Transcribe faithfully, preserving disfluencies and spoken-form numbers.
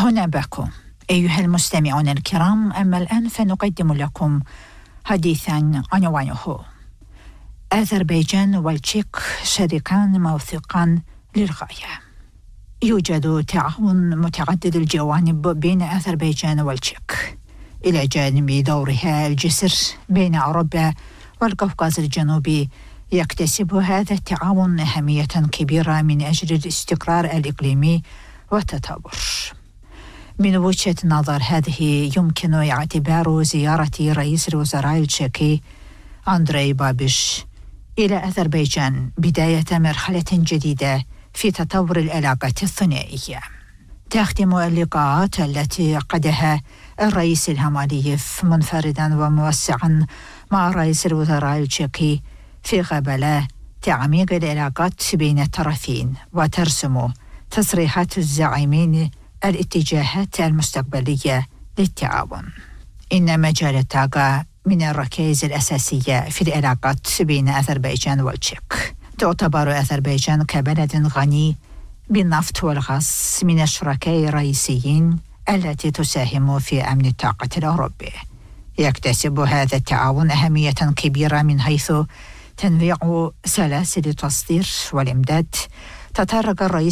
هنا باكو أيها المستمعون الكرام. أما الآن فنقدم لكم حديثا عنوانه: أذربيجان والتشيك شريكان موثوقان للغاية. يوجد تعاون متعدد الجوانب بين أذربيجان والتشيك إلى جانب دورها الجسر بين أوروبا والقوقاز الجنوبي. يكتسب هذا التعاون أهمية كبيرة من أجل الاستقرار الإقليمي والتطور. من وجهة نظر هذه يمكن اعتبار زيارة رئيس الوزراء التشيكي أندري بابيش إلى أذربيجان بداية مرحلة جديدة في تطور العلاقات الثنائية. تختم اللقاءات التي عقدها الرئيس الهامالييف منفردا وموسعا مع رئيس الوزراء التشيكي في غبلة تعميق العلاقات بين الطرفين وترسم تصريحات الزعيمين الاتجاهات المستقبلية للتعاون. إن مجال الطاقة من الركائز الأساسية في العلاقات بين أذربيجان والتشيك. تعتبر أذربيجان كبلد غني بالنفط والغاز من الشركاء الرئيسيين التي تساهم في أمن الطاقة الأوروبي. يكتسب هذا التعاون أهمية كبيرة من حيث تنويع سلاسل التصدير والإمداد. تطرق الرئيس